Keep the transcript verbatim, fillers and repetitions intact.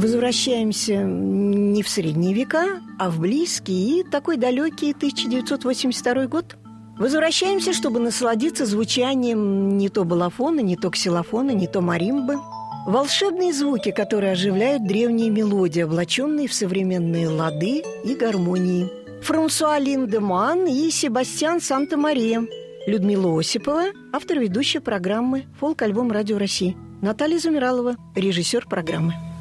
Возвращаемся не в средние века, а в близкий и такой далекий тысяча девятьсот восемьдесят второй год. Возвращаемся, чтобы насладиться звучанием не то балафона, не то ксилофона, не то маримбы. Волшебные звуки, которые оживляют древние мелодии, облаченные в современные лады и гармонии. Франсуа Линдеман и Себастьян Санта-Мария. Людмила Осипова, автор ведущей программы «Фолк-альбом Радио России». Наталья Замиралова, режиссер программы.